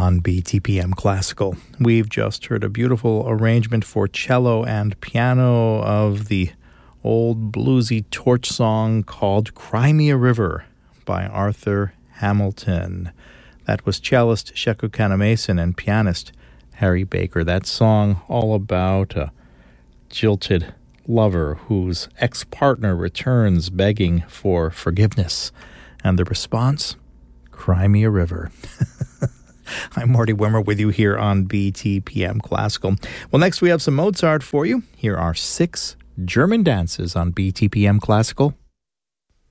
on BTPM Classical. We've just heard a beautiful arrangement for cello and piano of the old bluesy torch song called Cry Me a River by Arthur Hamilton. That was cellist Sheku Kanamason and pianist Harry Baker. That song all about a jilted lover whose ex-partner returns begging for forgiveness. And the response? Cry Me a River. I'm Marty Wimmer with you here on BTPM Classical. Well, next we have some Mozart for you. Here are 6 German dances on BTPM Classical.